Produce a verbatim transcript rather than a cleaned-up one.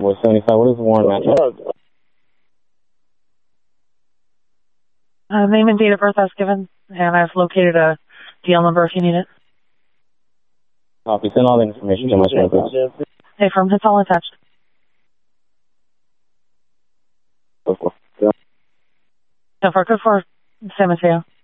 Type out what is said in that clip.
Cowboy seventy-five. What is the warrant match? Uh, name and date of birth I was given, and I've located a D L number if you need it. Copy. Send all the information to my please. Hey, firm, it's all attached. Go for it. Go for it. Good for San Mateo.